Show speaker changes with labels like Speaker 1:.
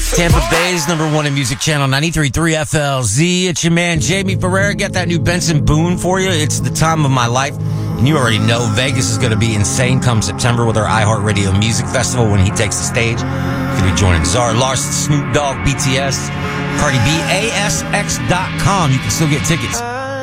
Speaker 1: Tampa Bay's #1 in music channel 93.3 FLZ. It's your man Jamie Ferrer. Got that new Benson Boone for you. It's the time of my life. And you already know Vegas is going to be insane come September with our iHeartRadio Music Festival when he takes the stage. Going to be joining Zara Larsson, Snoop Dogg, BTS, Cardi B, ASX.com. You can still get tickets.